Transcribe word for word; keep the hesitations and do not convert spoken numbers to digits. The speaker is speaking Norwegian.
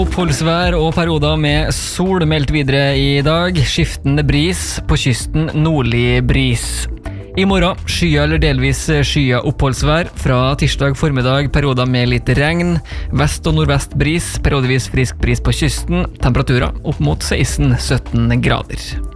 Oppholdsvær og perioder med sol meldt videre i dag. Skiftende bris, på kysten nordlig bris. I morgen skya eller delvis skya oppholdsvær. Fra tirsdag formiddag perioder med litt regn. Vest- og nordvest bris, periodevis frisk bris på kysten. Temperaturer opp mot seksten til sytten grader.